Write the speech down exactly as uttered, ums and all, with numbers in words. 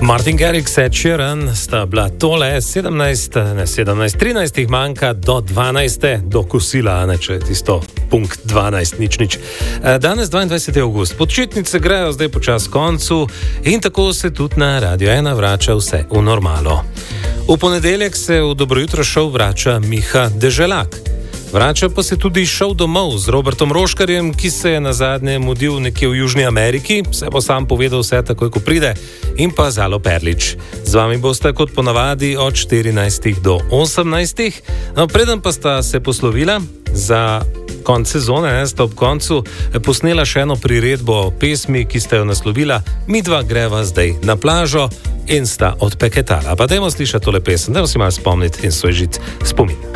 Martin Garrix, Ed Sheeran sta bila tole, sedemnajst, ne sedemnajst, trinajst jih manjka do dvanajste, do kosila, ne če je tisto punkt dvanajst, nič nič. Danes dvaindvajseti avgust, počitnice grejo zdaj počas koncu in tako se tudi na Radio ena vrača vse v normalo. V ponedeljek se v Dobro jutro šov vrača Miha Deželak. Vrača pa se tudi šov domov z Robertom Roškarjem, ki se je nazadnje mudil nekje v Južni Ameriki, se bo sam povedal vse takoj, ko pride, in pa Zalo Perlič. Z vami boste kot ponavadi od štirinajstih do osemnajstih, no, preden pa sta se poslovila za konc sezone, ne, sta ob koncu posnela še eno priredbo pesmi, ki sta jo naslovila Midva greva zdaj na plažo in sta odpeketala. Pa dajmo slišati tole pesem, dajmo si malo spomniti in svojžiti spomin.